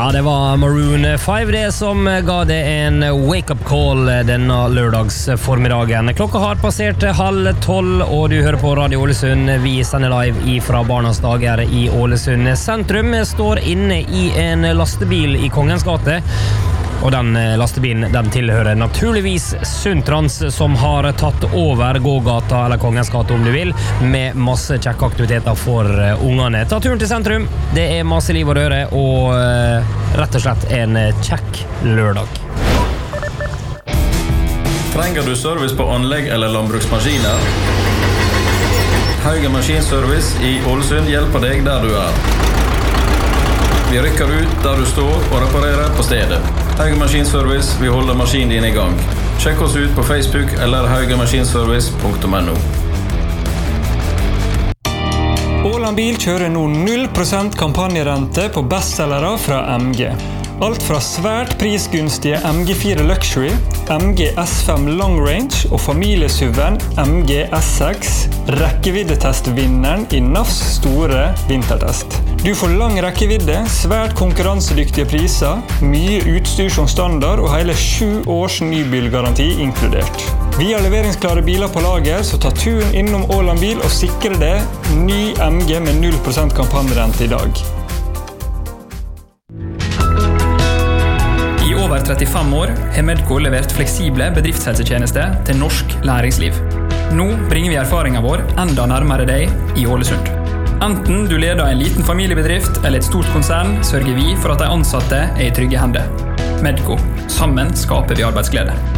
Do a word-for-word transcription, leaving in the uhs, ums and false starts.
Ja, det var Maroon five det som ga det en wake-up call denne lørdagsformiddagen. Klokka har passert halv tolv, og du hører på Radio Ålesund. Vi sender live fra Barnas dager i Ålesund sentrum. Står inne i en lastebil i Kongens gate. Og den lastebilen den tilhører naturligvis Sundtrans, som har tatt over gågata, eller Kongens gate om du vil, med masse kjekke aktiviteter for ungene. Ta turen til sentrum. Det er masse liv og røre, og uh, rett og slett en kjekk lørdag. Trenger du service på anlegg eller landbruksmaskiner? Haugen Maskinservice i Ålesund hjelper deg der du er. Vi rykker ut der du står og reparerer på stedet. Haugen Maskinservice, vi holder maskinen din i gang. Sjekk oss ut på Facebook eller haugenmaskinservice punktum no. Åland Bil kjører nå null prosent kampanjerente på bestsellere fra M G. Alt fra svært prisgunstige M G fire Luxury, M G S fem Long Range og familiesuven M G S seks, rekkeviddetestvinneren i N A Fs store vintertest. Du får lang rekkevidde, svært konkurransedyktige priser, mye utstyr som standard og hele sju års nybilgaranti inkludert. Vi har leveringsklare biler på lager, så ta turen innom Åland Bil og sikre det ny M G med null prosent kampanjerente i dag. I over trettifem år har Medco levert fleksible bedriftshelsetjenester til norsk næringsliv. Nå bringer vi erfaringen vår enda nærmere deg i Ålesund. Enten du leder en liten familiebedrift eller et stort konsern, sørger vi for at de ansatte er i trygge hender. Medco. Sammen skaper vi arbeidsglede.